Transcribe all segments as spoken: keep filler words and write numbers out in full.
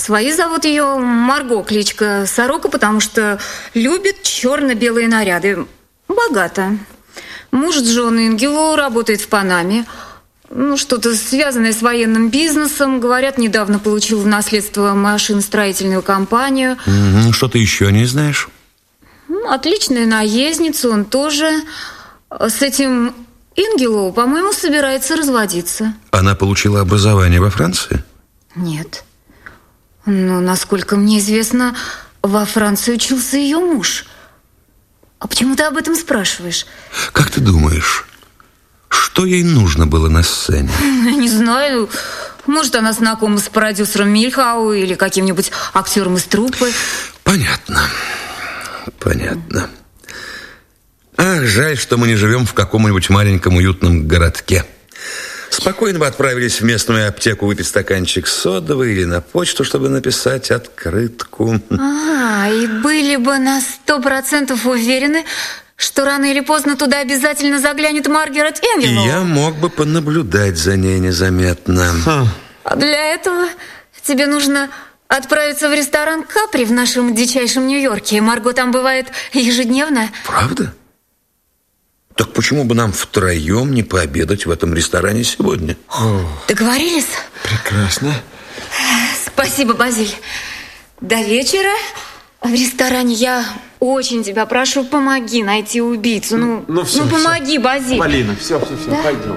Свои зовут ее Марго, кличка Сорока, потому что любит черно-белые наряды. Богата. Муж Джон Ингелоу работает в Панаме. Ну, что-то связанное с военным бизнесом. Говорят, недавно получил в наследство машиностроительную компанию. Mm-hmm. Что ты еще не знаешь? Отличная наездница, он тоже. С этим Ингелоу, по-моему, собирается разводиться. Она получила образование во Франции? Нет. Но, насколько мне известно, во Франции учился ее муж. А почему ты об этом спрашиваешь? Как ты думаешь, что ей нужно было на сцене? Не знаю. Может, она знакома с продюсером Мильхау или каким-нибудь актером из труппы. Понятно. Понятно. Ах, жаль, что мы не живем в каком-нибудь маленьком уютном городке. Спокойно бы отправились в местную аптеку выпить стаканчик содовой или на почту, чтобы написать открытку. А, и были бы на сто процентов уверены, что рано или поздно туда обязательно заглянет Маргарет Ингелоу. И я мог бы понаблюдать за ней незаметно. Хм. А для этого тебе нужно отправиться в ресторан «Капри» в нашем дичайшем Нью-Йорке. Марго там бывает ежедневно. Правда? Так почему бы нам втроем не пообедать в этом ресторане сегодня? Договорились? Прекрасно. Спасибо, Базиль. До вечера в ресторане. Я очень тебя прошу, помоги найти убийцу. Ну, ну, все, ну помоги, все. Базиль. Полина, все, все, все, да? Пойдем.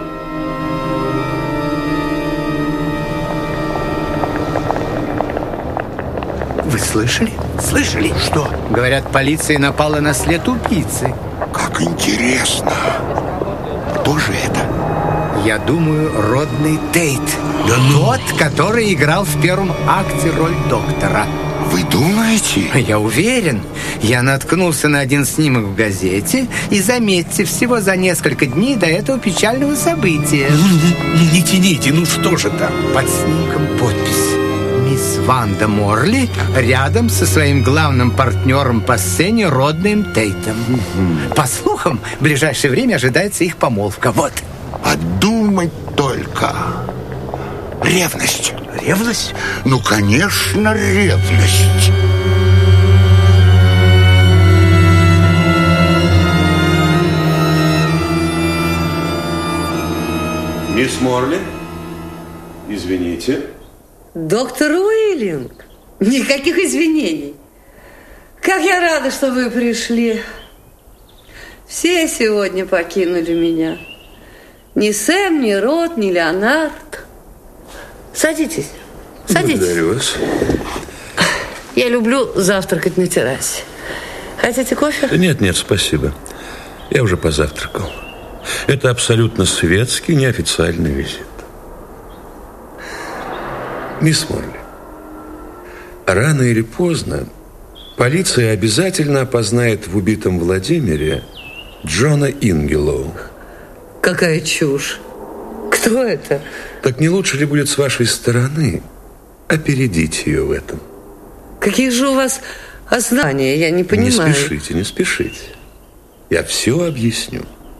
Вы слышали? Слышали? Что? Говорят, полиция напала на след убийцы. Как интересно. Кто же это? Я думаю, Родни Тейт. Да ну? Тот, который играл в первом акте роль доктора. Вы думаете? Я уверен. Я наткнулся на один снимок в газете. И заметьте, всего за несколько дней до этого печального события. Ну, ну, не тяните, ну что же там? Под снимком подпись: мисс Ванда Морли рядом со своим главным партнером по сцене Роднием Тейтом. Mm-hmm. По слухам, в ближайшее время ожидается их помолвка. Вот. Подумать только. Ревность. Ревность? Ну, конечно, ревность. Мисс Морли, извините. Доктор Уиллинг, никаких извинений. Как я рада, что вы пришли. Все сегодня покинули меня. Ни Сэм, ни Рот, ни Леонард. Садитесь, садитесь. Благодарю вас. Я люблю завтракать на террасе. Хотите кофе? Нет, нет, спасибо. Я уже позавтракал. Это абсолютно светский, неофициальный визит. Мисс Морли, рано или поздно полиция обязательно опознает в убитом Владимире Джона Ингелоу. Какая чушь. Кто это? Так не лучше ли будет с вашей стороны опередить ее в этом? Какие же у вас основания, я не понимаю. Не спешите, не спешите. Я все объясню.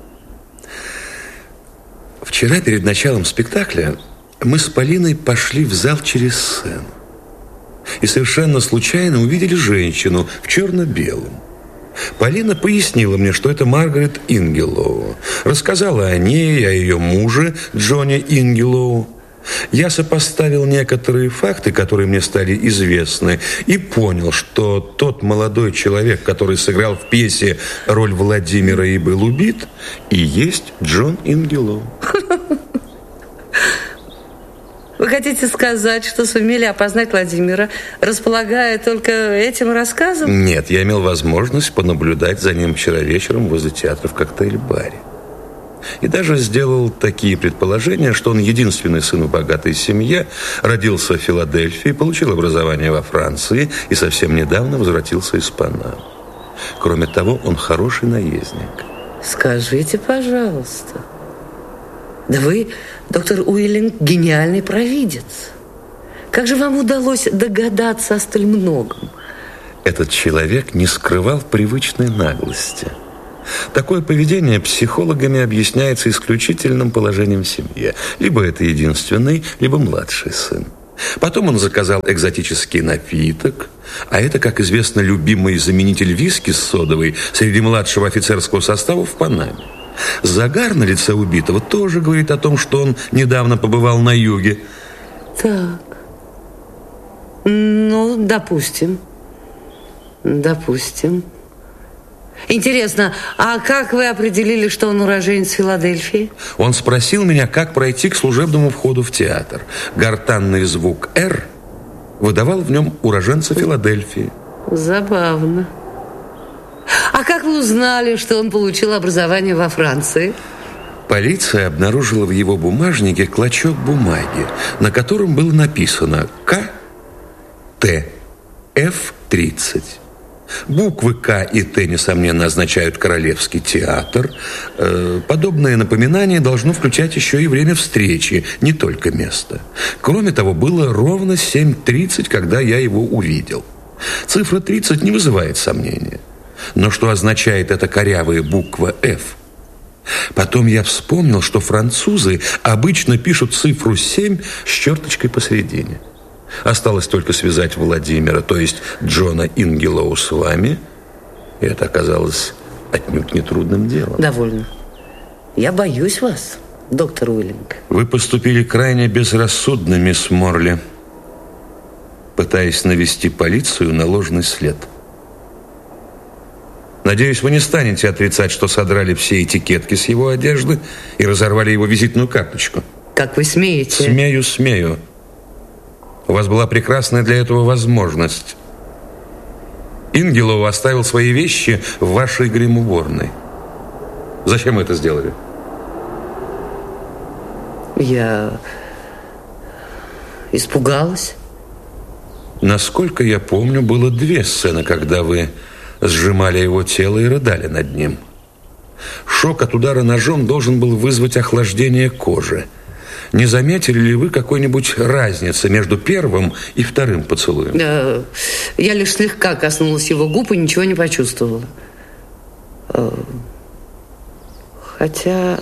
Вчера перед началом спектакля мы с Полиной пошли в зал через сцену. И совершенно случайно увидели женщину в черно-белом. Полина пояснила мне, что это Маргарет Ингелоу. Рассказала о ней, о ее муже Джоне Ингелоу. Я сопоставил некоторые факты, которые мне стали известны, и понял, что тот молодой человек, который сыграл в пьесе роль Владимира и был убит, и есть Джон Ингелоу. Вы хотите сказать, что сумели опознать Владимира, располагая только этим рассказом? Нет, я имел возможность понаблюдать за ним вчера вечером возле театра в коктейль-баре. И даже сделал такие предположения, что он единственный сын в богатой семье, родился в Филадельфии, получил образование во Франции и совсем недавно возвратился из Панамы. Кроме того, он хороший наездник. Скажите, пожалуйста, да вы, доктор Уиллинг, гениальный провидец. Как же вам удалось догадаться о столь многом? Этот человек не скрывал привычной наглости. Такое поведение психологами объясняется исключительным положением в семье. Либо это единственный, либо младший сын. Потом он заказал экзотический напиток, а это, как известно, любимый заменитель виски с содовой среди младшего офицерского состава в Панаме. Загар на лице убитого тоже говорит о том, что он недавно побывал на юге. Так, ну, допустим, допустим. Интересно, а как вы определили, что он уроженец Филадельфии? Он спросил меня, как пройти к служебному входу в театр. Гортанный звук «Р» выдавал в нем уроженца Филадельфии. Забавно. А как вы узнали, что он получил образование во Франции? Полиция обнаружила в его бумажнике клочок бумаги, на котором было написано «К Т Ф тридцать». Буквы К и Т, несомненно, означают Королевский театр. Подобное напоминание должно включать еще и время встречи, не только место. Кроме того, было ровно семь тридцать, когда я его увидел. Цифра тридцать не вызывает сомнения. Но что означает эта корявая буква F? Потом я вспомнил, что французы обычно пишут цифру семь с черточкой посередине. Осталось только связать Владимира, то есть Джона Ингелоу, с вами. И это оказалось отнюдь нетрудным делом. Довольно. Я боюсь вас, доктор Уиллинг. Вы поступили крайне безрассудно, мисс Морли, пытаясь навести полицию на ложный след. Надеюсь, вы не станете отрицать, что содрали все этикетки с его одежды и разорвали его визитную карточку. Как вы смеете? Смею, смею. У вас была прекрасная для этого возможность. Ингелоу оставил свои вещи в вашей грим-уборной. Зачем вы это сделали? Я испугалась. Насколько я помню, было две сцены, когда вы сжимали его тело и рыдали над ним. Шок от удара ножом должен был вызвать охлаждение кожи. Не заметили ли вы какой-нибудь разницы между первым и вторым поцелуем? Да, я лишь слегка коснулась его губ и ничего не почувствовала. Хотя...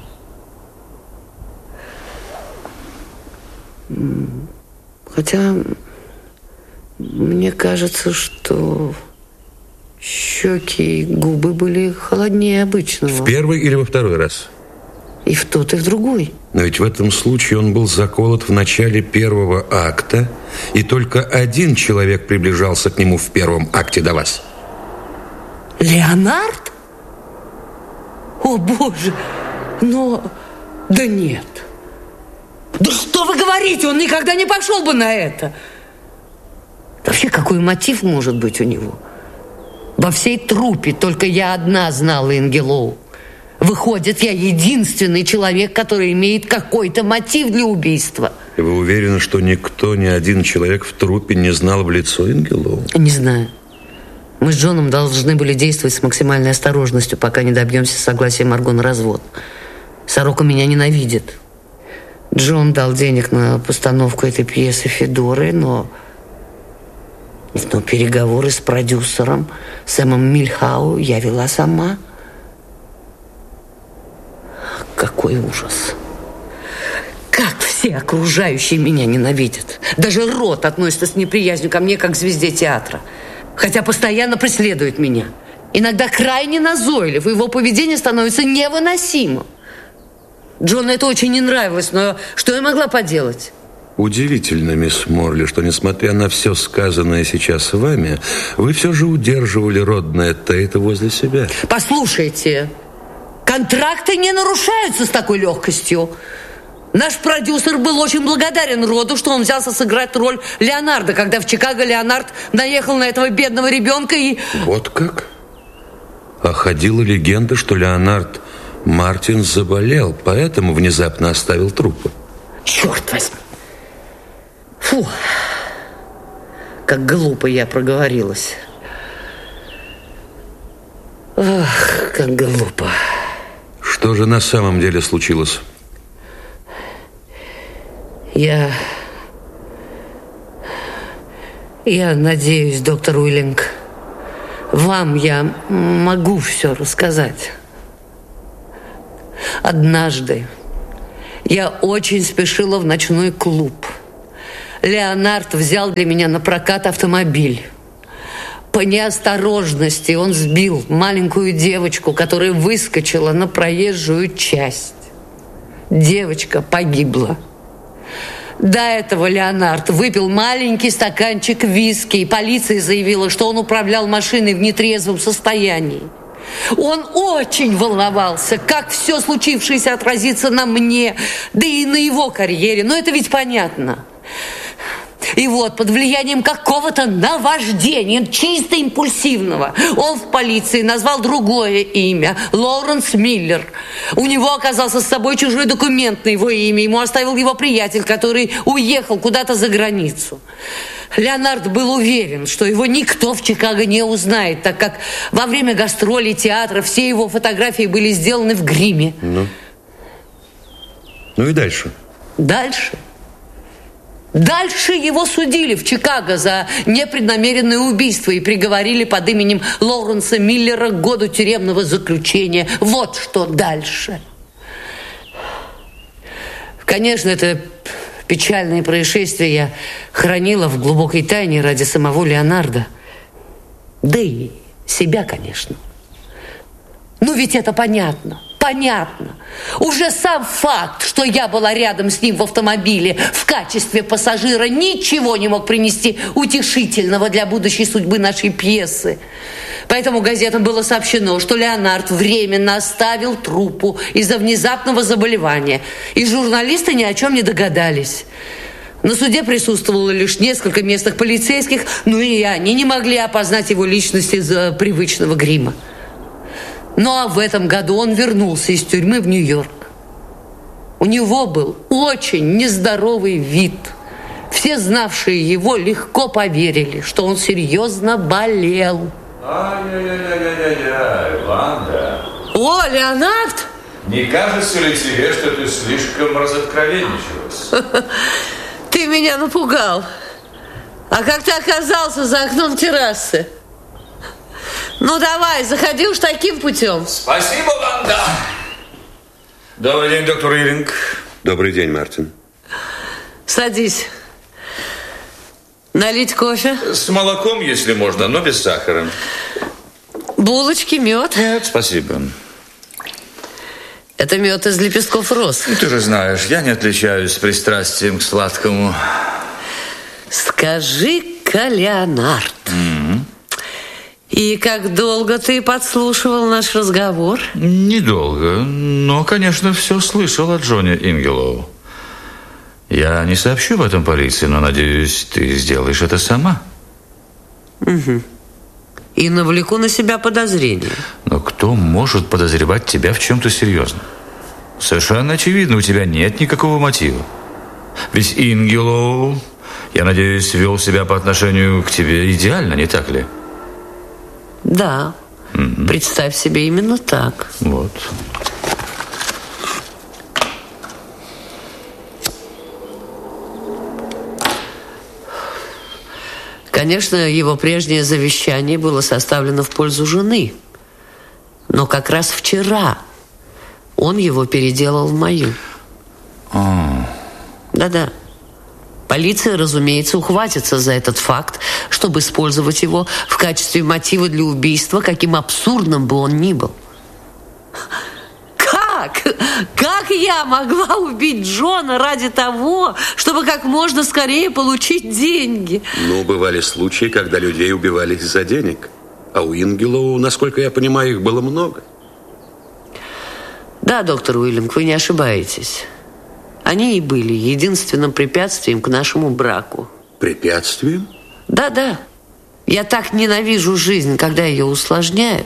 Хотя... Мне кажется, что щеки и губы были холоднее обычного. В первый или во второй раз? И в тот, и в другой. Но ведь в этом случае он был заколот в начале первого акта, и только один человек приближался к нему в первом акте до вас. Леонард? О, Боже! Но... Да нет. Да что вы говорите? Он никогда не пошел бы на это. Вообще, какой мотив может быть у него? Во всей труппе только я одна знала Ингелоу. Выходит, я единственный человек, который имеет какой-то мотив для убийства. И вы уверены, что никто, ни один человек в труппе не знал в лицо Ингелоу? Не знаю. Мы с Джоном должны были действовать с максимальной осторожностью, пока не добьемся согласия Марго на развод. Сорока меня ненавидит. Джон дал денег на постановку этой пьесы Федоры, но... Но переговоры с продюсером Сэмом Мильхау я вела сама. Какой ужас. Как все окружающие меня ненавидят. Даже Рот относится с неприязнью ко мне, как к звезде театра. Хотя постоянно преследует меня. Иногда крайне назойлив, и его поведение становится невыносимым. Джону это очень не нравилось, но что я могла поделать? Удивительно, мисс Морли, что, несмотря на все сказанное сейчас вами, вы все же удерживали родное Тейта возле себя. Послушайте, контракты не нарушаются с такой легкостью. Наш продюсер был очень благодарен Роду, что он взялся сыграть роль Леонардо, когда в Чикаго Леонард наехал на этого бедного ребенка и... Вот как? А ходила легенда, что Леонард Мартин заболел, поэтому внезапно оставил труппу. Черт возьми. Фу, как глупо я проговорилась. Ах, как глупо. Что же на самом деле случилось? Я... Я надеюсь, доктор Уиллинг, вам я могу все рассказать. Однажды я очень спешила в ночной клуб. Леонард взял для меня на прокат автомобиль. По неосторожности он сбил маленькую девочку, которая выскочила на проезжую часть. Девочка погибла. До этого Леонард выпил маленький стаканчик виски, и полиция заявила, что он управлял машиной в нетрезвом состоянии. Он очень волновался, как все случившееся отразится на мне, да и на его карьере. Но это ведь понятно. И вот, под влиянием какого-то наваждения, чисто импульсивного, он в полиции назвал другое имя – Лоуренс Миллер. У него оказался с собой чужой документ на его имя. Ему оставил его приятель, который уехал куда-то за границу. Леонард был уверен, что его никто в Чикаго не узнает, так как во время гастролей театра все его фотографии были сделаны в гриме. Ну, ну и дальше? Дальше? Дальше его судили в Чикаго за непреднамеренное убийство и приговорили под именем Лоуренса Миллера к году тюремного заключения. Вот что дальше. Конечно, это печальное происшествие я хранила в глубокой тайне ради самого Леонарда. Да и себя, конечно. Ну ведь это понятно. Понятно. Уже сам факт, что я была рядом с ним в автомобиле в качестве пассажира, ничего не мог принести утешительного для будущей судьбы нашей пьесы. Поэтому газетам было сообщено, что Леонард временно оставил труппу из-за внезапного заболевания. И журналисты ни о чем не догадались. На суде присутствовало лишь несколько местных полицейских, но и они не могли опознать его личность из-за привычного грима. Ну а в этом году он вернулся из тюрьмы в Нью-Йорк. У него был очень нездоровый вид. Все знавшие его легко поверили, что он серьезно болел. Ай-яй-яй-яй-яй-яй, Ванда. О, Леонард! Не кажется ли тебе, что ты слишком разоткровенничалась? Ты меня напугал. А как ты оказался за окном террасы? Ну давай, заходи уж таким путем. Спасибо, Ванда. Добрый день, доктор Уиллинг. Добрый день, Мартин. Садись. Налить кофе? С молоком, если можно, но без сахара. Булочки, мед? Нет, спасибо. Это мед из лепестков роз. Ну, ты же знаешь, я не отличаюсь пристрастием к сладкому. Скажи-ка, Леонард, Mm-hmm. и как долго ты подслушивал наш разговор? Недолго, но, конечно, все слышал от Джонни Ингелоу. Я не сообщу об этом полиции, но, надеюсь, ты сделаешь это сама. Угу. И навлеку на себя подозрения. Но кто может подозревать тебя в чем-то серьезном? Совершенно очевидно, у тебя нет никакого мотива. Ведь Ингелоу, я надеюсь, вел себя по отношению к тебе идеально, не так ли? Да. Угу. Представь себе, именно так. Вот. Конечно, его прежнее завещание было составлено в пользу жены. Но как раз вчера он его переделал в мою. А. Да-да. Полиция, разумеется, ухватится за этот факт, чтобы использовать его в качестве мотива для убийства, каким абсурдным бы он ни был. Как? Как я могла убить Джона ради того, чтобы как можно скорее получить деньги? Ну, бывали случаи, когда людей убивали из-за денег. А у Ингелоу, насколько я понимаю, их было много. Да, доктор Уиллинг, вы не ошибаетесь. Они и были единственным препятствием к нашему браку. Препятствием? Да-да. Я так ненавижу жизнь, когда ее усложняют.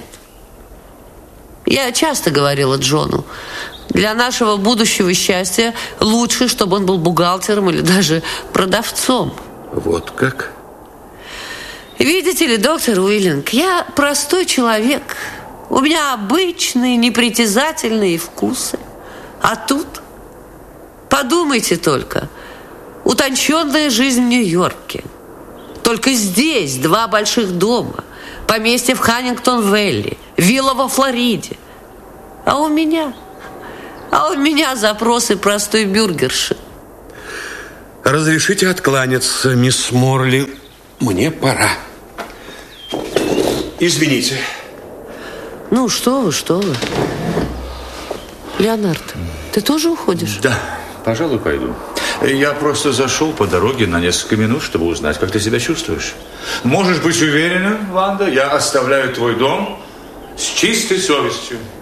Я часто говорила Джону, для нашего будущего счастья лучше, чтобы он был бухгалтером или даже продавцом. Вот как? Видите ли, доктор Уиллинг, я простой человек. У меня обычные, непритязательные вкусы. А тут, подумайте только, утонченная жизнь в Нью-Йорке. Только здесь два больших дома, поместье в Ханнингтон-Вэлли, вилла во Флориде. А у меня... А у меня запросы простой бюргерши. Разрешите откланяться, мисс Морли. Мне пора. Извините. Ну, что вы, что вы. Леонард, ты тоже уходишь? Да, пожалуй, пойду. Я просто зашел по дороге на несколько минут, чтобы узнать, как ты себя чувствуешь. Можешь быть уверена, Ванда, я оставляю твой дом с чистой совестью.